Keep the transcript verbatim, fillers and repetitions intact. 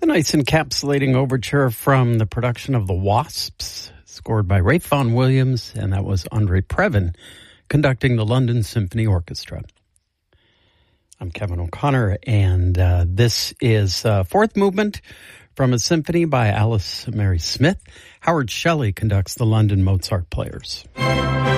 nice encapsulating overture from the production of The Wasps, scored by Ralph Vaughan Williams, and that was Andre Previn conducting the London Symphony Orchestra. I'm Kevin O'Connor, and uh, this is uh, fourth movement from a symphony by Alice Mary Smith. Howard Shelley conducts the London Mozart Players.